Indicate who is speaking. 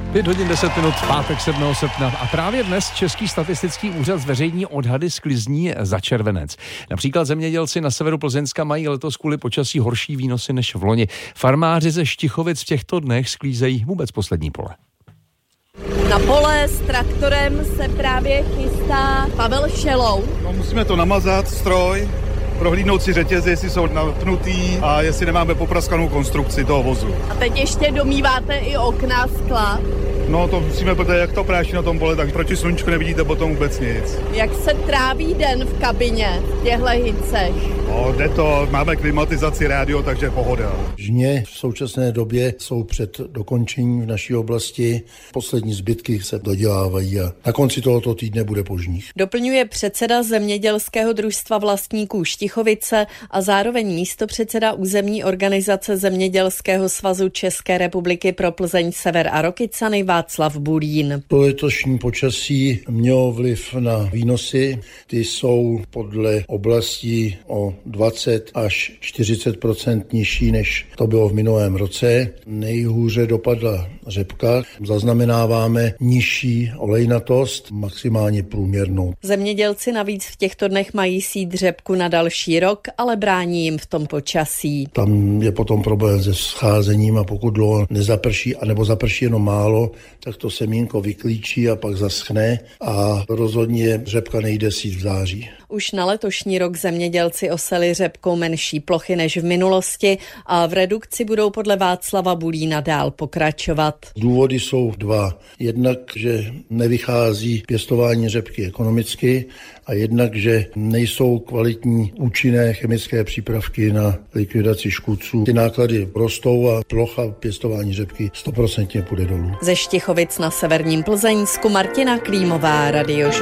Speaker 1: 5 hodin 10 minut, pátek 7. srpna. A právě dnes Český statistický úřad zveřejní odhady sklizní za červenec. Například zemědělci na severu Plzeňska mají letos kvůli počasí horší výnosy než v loni. Farmáři ze Štichovic v těchto dnech sklízejí vůbec poslední pole.
Speaker 2: Na pole s traktorem se právě chystá Pavel Šelou.
Speaker 3: No, musíme to namazat, stroj, prohlídnout si řetězy, jestli jsou napnutý a jestli nemáme popraskanou konstrukci toho vozu.
Speaker 2: A teď ještě domýváte i okna, skla.
Speaker 3: No to musíme, protože jak to práší na tom pole, tak proti slunčku nevidíte potom vůbec nic.
Speaker 2: Jak se tráví den v kabině v těchto hicech?
Speaker 3: No, jde to, máme klimatizaci, rádio, takže pohoda.
Speaker 4: Žně v současné době jsou před dokončením v naší oblasti. Poslední zbytky se dodělávají a na konci tohoto týdne bude požních.
Speaker 2: Doplňuje předseda zemědělského družstva vlastníků Štichovice a zároveň místopředseda územní organizace Zemědělského svazu České republiky pro Plzeň, Sever a Rokycany Václav Bulín.
Speaker 4: To letošní počasí mělo vliv na výnosy. Ty jsou podle oblastí o 20 až 40% nižší, než to bylo v minulém roce. Nejhůře dopadla řepka. Zaznamenáváme nižší olejnatost, maximálně průměrnou.
Speaker 2: Zemědělci navíc v těchto dnech mají sít řepku na další rok, ale brání jim v tom počasí.
Speaker 4: Tam je potom problém se scházením a pokud dlouho nezaprší, anebo zaprší jenom málo, tak to semínko vyklíčí a pak zaschne a rozhodně řepka nejde sít v září.
Speaker 2: Už na letošní rok zemědělci oseli řepkou menší plochy než v minulosti a v redukci budou podle Václava Bulína dál pokračovat.
Speaker 4: Důvody jsou dva. Jednak, že nevychází pěstování řepky ekonomicky a jednak, že nejsou kvalitní účinné chemické přípravky na likvidaci škůdců. Ty náklady rostou a plocha pěstování řepky 100% půjde dolů.
Speaker 2: Ze Štichovic na severním Plzeňsku Martina Klímová, Radio